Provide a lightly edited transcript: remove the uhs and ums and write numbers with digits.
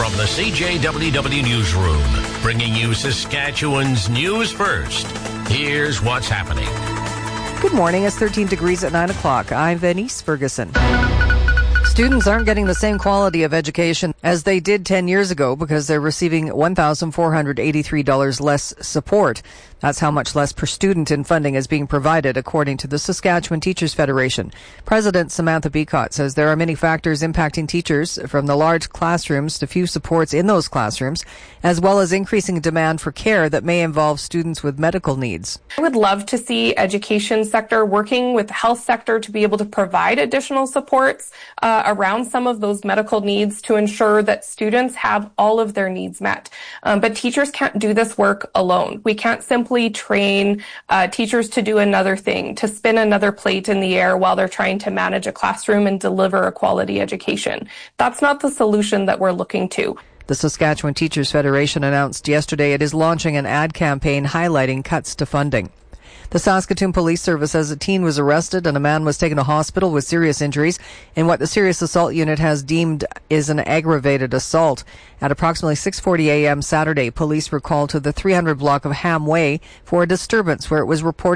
From the CJWW Newsroom, bringing you Saskatchewan's news first. Here's what's happening. Good morning. It's 13 degrees at 9 o'clock. I'm Venice Ferguson. Students aren't getting the same quality of education as they did 10 years ago because they're receiving $1,483 less support. That's how much less per student in funding is being provided, according to the Saskatchewan Teachers Federation. President Samantha Beacott says there are many factors impacting teachers, from the large classrooms to few supports in those classrooms, as well as increasing demand for care that may involve students with medical needs. I would love to see education sector working with the health sector to be able to provide additional supports around some of those medical needs to ensure that students have all of their needs met. But teachers can't do this work alone. We can't simply train teachers to do another thing, to spin another plate in the air while they're trying to manage a classroom and deliver a quality education. That's not the solution that we're looking to. The Saskatchewan Teachers Federation announced yesterday it is launching an ad campaign highlighting cuts to funding. The Saskatoon Police Service says a teen was arrested and a man was taken to hospital with serious injuries in what the Serious Assault Unit has deemed is an aggravated assault. At approximately 6:40 a.m. Saturday, police were called to the 300 block of Ham Way for a disturbance where it was reported